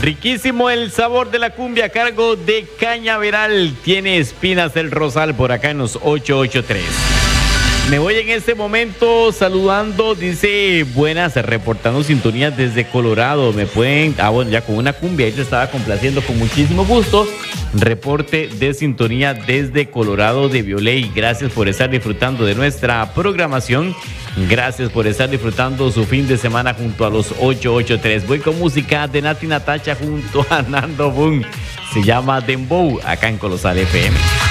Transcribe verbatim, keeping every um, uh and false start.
Riquísimo el sabor de la cumbia a cargo de Cañaveral. Tiene espinas el rosal por acá en los ocho ocho tres. Me voy en este momento saludando, dice, buenas, reportando sintonías desde Colorado. Me pueden, ah bueno, ya con una cumbia, ahí te estaba complaciendo con muchísimo gusto. Reporte de sintonía desde Colorado de Violey. Gracias por estar disfrutando de nuestra programación. Gracias por estar disfrutando su fin de semana junto a los ocho ocho tres. Voy con música de Nati Natacha junto a Nando Boom. Se llama Dembow, acá en Colosal F M.